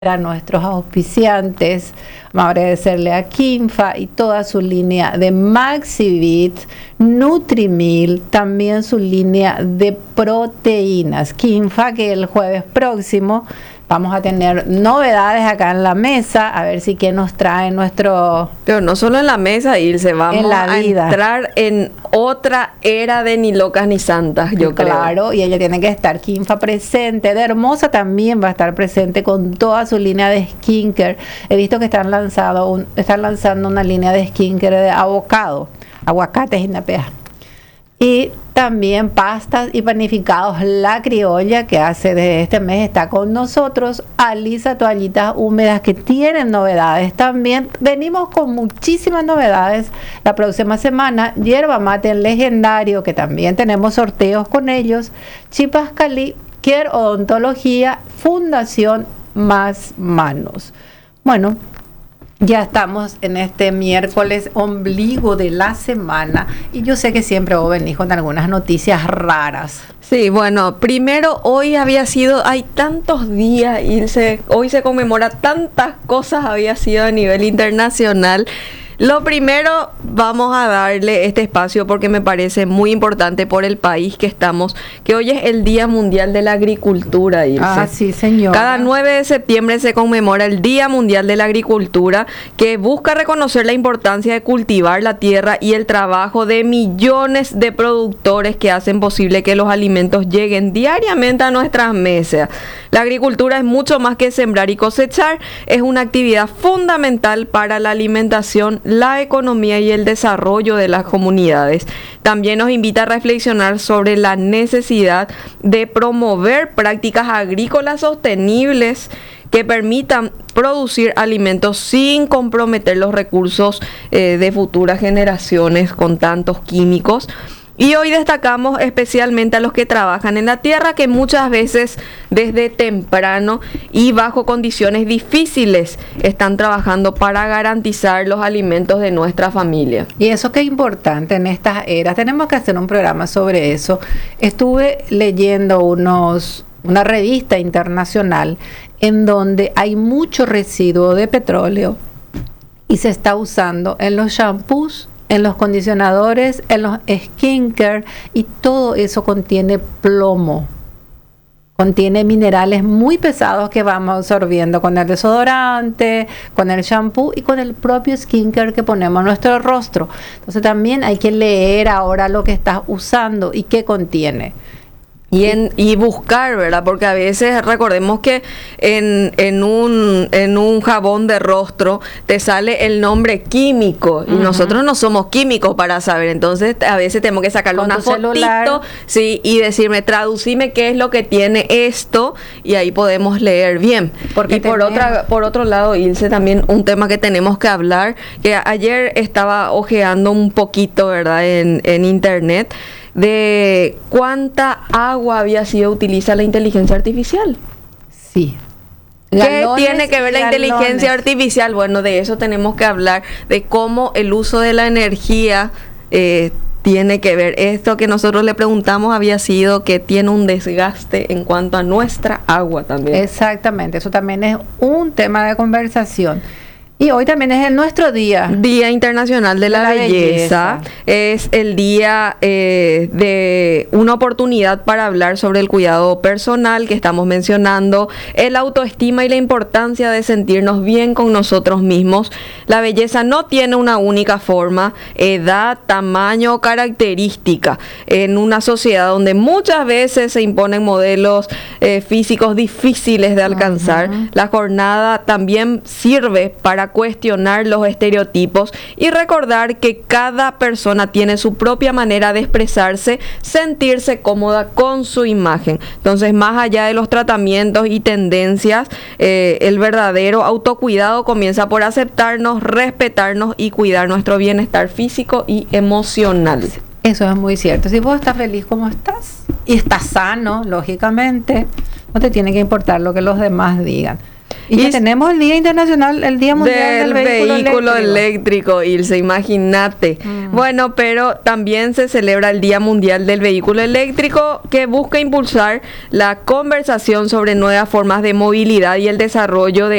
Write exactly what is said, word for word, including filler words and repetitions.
a nuestros auspiciantes. Vamos a agradecerle a Kinfa y toda su línea de Maxivit, Nutrimil, también su línea de proteínas. Kinfa, que el jueves próximo vamos a tener novedades acá en la mesa, a ver si qué nos trae nuestro... Pero no solo en la mesa, Ilse, vamos a entrar en otra era de ni locas ni santas, yo creo. Claro, y ella tiene que estar Kinfa presente. De Hermosa también va a estar presente con toda su línea de skincare. He visto que están, lanzado un, están lanzando una línea de skincare de avocado, aguacates y napea. Y también pastas y panificados La Criolla, que hace desde este mes está con nosotros. Alisa Toallitas Húmedas, que tienen novedades también. Venimos con muchísimas novedades la próxima semana. Yerba Mate Legendario, que también tenemos sorteos con ellos. Chipas Cali, Care Odontología, Fundación Más Manos. Bueno, ya estamos en este miércoles ombligo de la semana y yo sé que siempre vos venís con algunas noticias raras. Sí, bueno, primero hoy había sido, hay tantos días y se, hoy se conmemora tantas cosas, había sido a nivel internacional. Lo primero, vamos a darle este espacio porque me parece muy importante por el país que estamos, que hoy es el Día Mundial de la Agricultura, Ilse. Ah, sí, señor. Cada nueve de septiembre se conmemora el Día Mundial de la Agricultura, que busca reconocer la importancia de cultivar la tierra y el trabajo de millones de productores que hacen posible que los alimentos lleguen diariamente a nuestras mesas. La agricultura es mucho más que sembrar y cosechar, es una actividad fundamental para la alimentación, la economía y el desarrollo de las comunidades. También nos invita a reflexionar sobre la necesidad de promover prácticas agrícolas sostenibles que permitan producir alimentos sin comprometer los recursos eh, de futuras generaciones con tantos químicos. Y hoy destacamos especialmente a los que trabajan en la tierra, que muchas veces desde temprano y bajo condiciones difíciles están trabajando para garantizar los alimentos de nuestra familia. Y eso que es importante en estas eras, tenemos que hacer un programa sobre eso. Estuve leyendo unos, una revista internacional en donde hay mucho residuo de petróleo y se está usando en los shampoos, en los condicionadores, en los skincare, y todo eso contiene plomo, contiene minerales muy pesados que vamos absorbiendo con el desodorante, con el shampoo y con el propio skincare que ponemos en nuestro rostro. Entonces también hay que leer ahora lo que estás usando y qué contiene. Y, en, y buscar, ¿verdad? Porque a veces recordemos que en, en, un, en un jabón de rostro te sale el nombre químico y uh-huh. nosotros no somos químicos para saber. Entonces a veces tenemos que sacarle una fotito, sí, y decirme, traducime qué es lo que tiene esto y ahí podemos leer bien. Porque y por, otra, por otro lado, Ilse, también un tema que tenemos que hablar, que ayer estaba ojeando un poquito, ¿verdad? En, en internet, de cuánta agua había sido utilizada la inteligencia artificial. Sí. ¿Qué galones tiene que ver la galones. inteligencia artificial? Bueno, de eso tenemos que hablar, de cómo el uso de la energía eh, tiene que ver. Esto que nosotros le preguntamos había sido que tiene un desgaste en cuanto a nuestra agua también. Exactamente, eso también es un tema de conversación. Y hoy también es el nuestro día. Día Internacional de la, de la belleza. belleza. Es el día eh, de una oportunidad para hablar sobre el cuidado personal que estamos mencionando, el autoestima y la importancia de sentirnos bien con nosotros mismos. La belleza no tiene una única forma, edad, tamaño o característica. En una sociedad donde muchas veces se imponen modelos eh, físicos difíciles de alcanzar, uh-huh. la jornada también sirve para cuestionar los estereotipos y recordar que cada persona tiene su propia manera de expresarse, sentirse cómoda con su imagen. Entonces, más allá de los tratamientos y tendencias, eh, el verdadero autocuidado comienza por aceptarnos, respetarnos y cuidar nuestro bienestar físico y emocional. Eso es muy cierto. Si vos estás feliz como estás y estás sano, lógicamente, no te tiene que importar lo que los demás digan. Y, y ya tenemos el Día Internacional, el Día Mundial del, del Vehículo, vehículo Eléctrico. eléctrico, Ilse, imagínate. Mm. Bueno, pero también se celebra el Día Mundial del Vehículo Eléctrico, que busca impulsar la conversación sobre nuevas formas de movilidad y el desarrollo de